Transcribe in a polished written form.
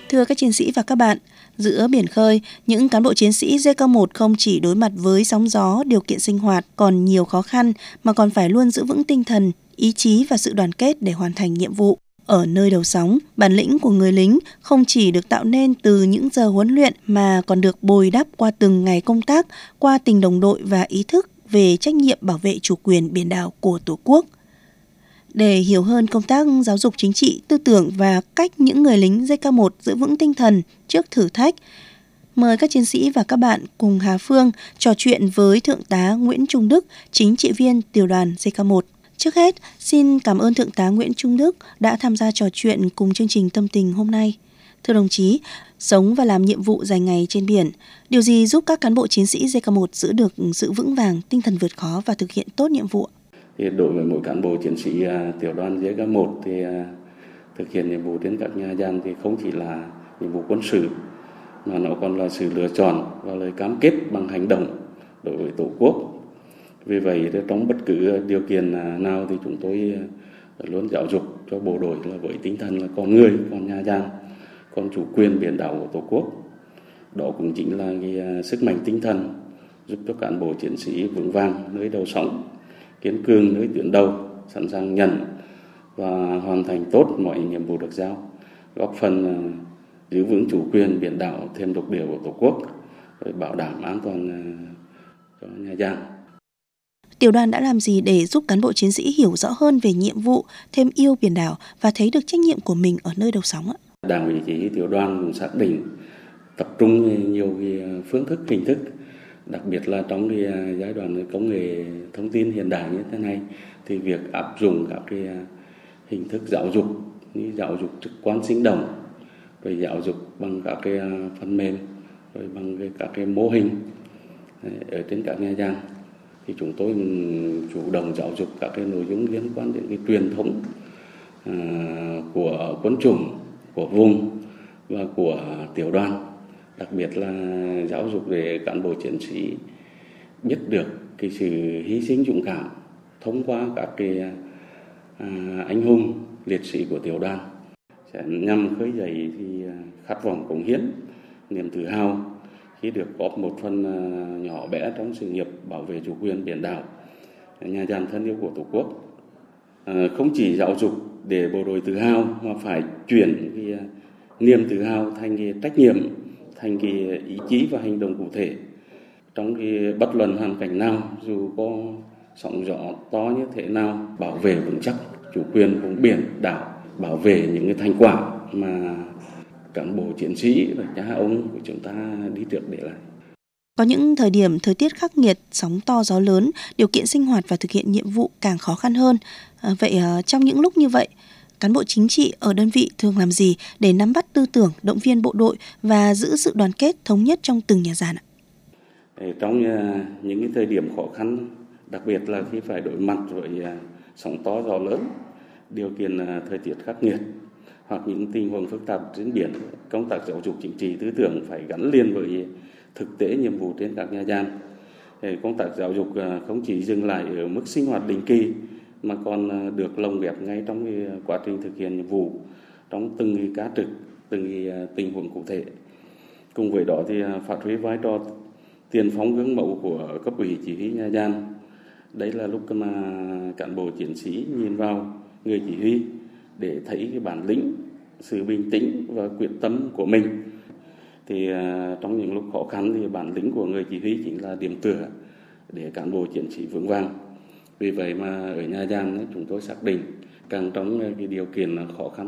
Thưa các chiến sĩ và các bạn, giữa biển khơi, những cán bộ chiến sĩ JK1 không chỉ đối mặt với sóng gió, điều kiện sinh hoạt còn nhiều khó khăn mà còn phải luôn giữ vững tinh thần, ý chí và sự đoàn kết để hoàn thành nhiệm vụ. Ở nơi đầu sóng, bản lĩnh của người lính không chỉ được tạo nên từ những giờ huấn luyện mà còn được bồi đắp qua từng ngày công tác, qua tình đồng đội và ý thức về trách nhiệm bảo vệ chủ quyền biển đảo của Tổ quốc. Để hiểu hơn công tác giáo dục chính trị, tư tưởng và cách những người lính JK1 giữ vững tinh thần trước thử thách, mời các chiến sĩ và các bạn cùng Hà Phương trò chuyện với Thượng tá Nguyễn Trung Đức, chính trị viên tiểu đoàn JK1. Trước hết, xin cảm ơn Thượng tá Nguyễn Trung Đức đã tham gia trò chuyện cùng chương trình Tâm tình hôm nay. Thưa đồng chí, sống và làm nhiệm vụ dài ngày trên biển, điều gì giúp các cán bộ chiến sĩ JK1 giữ được sự vững vàng, tinh thần vượt khó và thực hiện tốt nhiệm vụ? Thì đối với mỗi cán bộ chiến sĩ tiểu đoàn JK1 thì thực hiện nhiệm vụ trên các nhà giàn thì không chỉ là nhiệm vụ quân sự mà nó còn là sự lựa chọn và lời cam kết bằng hành động đối với Tổ quốc. Vì vậy trong bất cứ điều kiện nào thì chúng tôi luôn giáo dục cho bộ đội là với tinh thần là con người, con nhà giàn, con chủ quyền biển đảo của Tổ quốc. Đó cũng chính là cái sức mạnh tinh thần giúp cho cán bộ chiến sĩ vững vàng nơi đầu sóng, kiên cường nơi tuyến đầu, sẵn sàng nhận và hoàn thành tốt mọi nhiệm vụ được giao, góp phần giữ vững chủ quyền biển đảo thêm độc địa của Tổ quốc, rồi bảo đảm an toàn cho nhà giàn. Tiểu đoàn đã làm gì để giúp cán bộ chiến sĩ hiểu rõ hơn về nhiệm vụ, thêm yêu biển đảo và thấy được trách nhiệm của mình ở nơi đầu sóng ạ? Đảng ủy chỉ huy tiểu đoàn cũng xác định tập trung nhiều phương thức, hình thức, đặc biệt là trong giai đoạn công nghệ thông tin hiện đại như thế này thì việc áp dụng các hình thức giáo dục như giáo dục trực quan sinh động, rồi giáo dục bằng các phần mềm, rồi bằng các mô hình ở trên các nhà giàn thì chúng tôi chủ động giáo dục các nội dung liên quan đến truyền thống của quân chủng, của vùng và của tiểu đoàn, đặc biệt là giáo dục để cán bộ chiến sĩ biết được cái sự hy sinh dũng cảm thông qua các anh hùng liệt sĩ của tiểu đoàn, sẽ nhằm khơi dậy thì khát vọng cống hiến, niềm tự hào khi được góp một phần nhỏ bé trong sự nghiệp bảo vệ chủ quyền biển đảo, nhà giàn thân yêu của Tổ quốc. Không chỉ giáo dục để bộ đội tự hào mà phải chuyển cái niềm tự hào thành cái trách nhiệm, thành cái ý chí và hành động cụ thể. Trong cái bất luận hoàn cảnh nào, dù có sóng gió to như thế nào, bảo vệ vững chắc chủ quyền vùng biển đảo, bảo vệ những cái thành quả mà cán bộ chiến sĩ và cha ông của chúng ta đi trước để lại. Có những thời điểm thời tiết khắc nghiệt, sóng to gió lớn, điều kiện sinh hoạt và thực hiện nhiệm vụ càng khó khăn hơn. Vậy trong những lúc như vậy, cán bộ chính trị ở đơn vị thường làm gì để nắm bắt tư tưởng, động viên bộ đội và giữ sự đoàn kết thống nhất trong từng nhà giàn ạ? Trong những cái thời điểm khó khăn, đặc biệt là khi phải đối mặt với sóng to gió lớn, điều kiện thời tiết khắc nghiệt hoặc những tình huống phức tạp trên biển, công tác giáo dục chính trị tư tưởng phải gắn liền với thực tế nhiệm vụ trên các nhà giàn. Công tác giáo dục không chỉ dừng lại ở mức sinh hoạt định kỳ mà còn được lồng ghép ngay trong quá trình thực hiện nhiệm vụ, trong từng ca trực, từng tình huống cụ thể. Cùng với đó thì phát huy vai trò tiền phong gương mẫu của cấp ủy chỉ huy nhà giàn. Đấy là lúc mà cán bộ chiến sĩ nhìn vào người chỉ huy để thấy cái bản lĩnh, sự bình tĩnh và quyết tâm của mình. Thì trong những lúc khó khăn thì bản lĩnh của người chỉ huy chính là điểm tựa để cán bộ chiến sĩ vững vàng. Vì vậy mà ở nhà giàn chúng tôi xác định càng trong cái điều kiện khó khăn